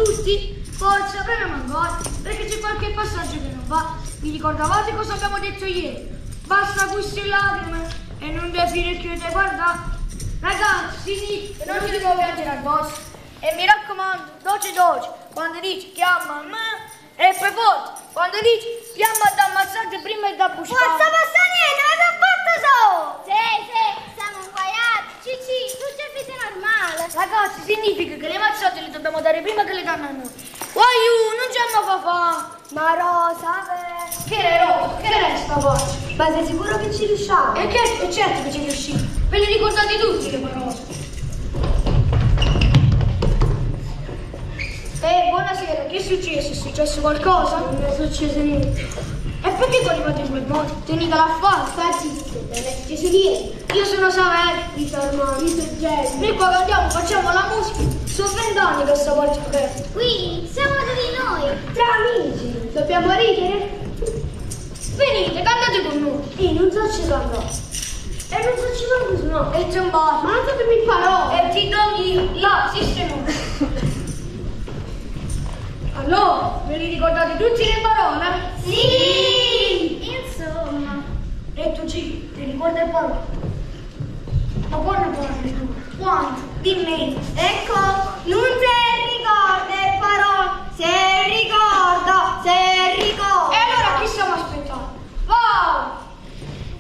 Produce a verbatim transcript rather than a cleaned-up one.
tutti? Forza, proviamo ancora, perché c'è qualche passaggio che non va. Vi ricordavate cosa abbiamo detto ieri? Basta queste lacrime e non devi più te guardare. Ragazzi, non ti devo piangere addosso. E mi raccomando, dolce dolce, quando dici chiama a me, e poi forte, quando dici chiama ad ammazzare prima e da buscare. Forza passa niente, ma sono fatto so! Sì, sì, siamo inguaiati. Cici, tu c'è vita normale. Ragazzi, significa che le mazzate le dobbiamo dare prima che le danno a noi. Guaiu, non c'è ma papà. Ma Rosa, beh. Che è Rosa? Che resta poi? Ma sei sicuro che ci riusciamo? E che è certo che ci riusciamo. Ve li ricordate tutti le parole. Eh, buonasera, che è successo? È successo qualcosa? Non è successo niente. E perché tu arrivate in quel modo? Tenete la forza, Sta zitto, non è successo niente. io sono Savelli. Io sono Armando, io sono Jenny. Noi qua cantiamo, facciamo la musica. Sono vent'anni che sto qua aperto. Qui siamo di noi. Tra amici. Dobbiamo ridere? Venite, cantate con noi. Io non so ci sono. E non so ci vanno, no. E c'è un bacio. Ma non sapete parole. E ti do là, sistema. Allora, ve li ricordate tutti le parole? Sì! Insomma. E tu ci ti ricordi le parole? Ma quando parli tu? Quando? Dimmi. Ecco, non c'è